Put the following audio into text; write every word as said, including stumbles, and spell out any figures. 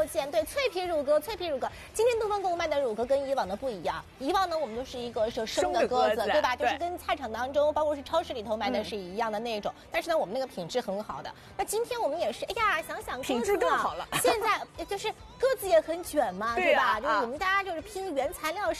多见。对，脆皮乳鸽，脆皮乳鸽。今天东方给我卖的乳鸽跟以往的不一样，以往呢我们就是一个是生的鸽子，对吧？就是跟菜场当中，包括是超市里头卖的是一样的那种。嗯、但是呢，我们那个品质很好的。那今天我们也是，哎呀，想想品质更好了。 现在就是鸽子也很卷嘛，对吧？就是我们大家就是拼原材料。